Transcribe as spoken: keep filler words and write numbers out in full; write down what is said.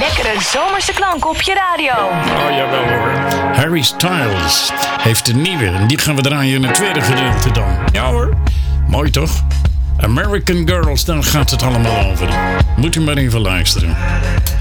lekkere zomerse klanken op je radio. Oh jawel hoor. Harry Styles heeft een nieuwe. En die gaan we draaien in het tweede gedeelte dan. Ja hoor. Mooi toch? American Girls, daar gaat het allemaal over. Moet u maar even luisteren.